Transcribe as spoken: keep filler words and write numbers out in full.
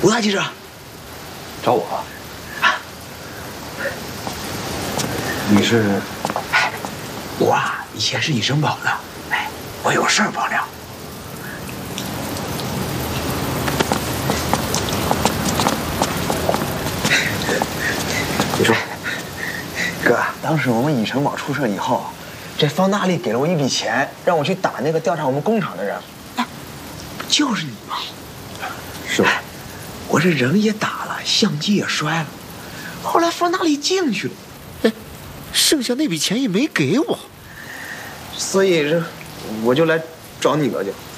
吴大记者， 找我啊？你是？ 哎，我啊，以前是医生保的，哎，我有事儿爆料。 你说， 哥，当时我们以诚宝出事以后，这方大力给了我一笔钱，让我去打那个调查我们工厂的人。 哎，不就是你吗？ 是吧？ 我这人也打了，相机也摔了，后来方大力进去了，哎，剩下那笔钱也没给我， 所以这我就来找你哥去。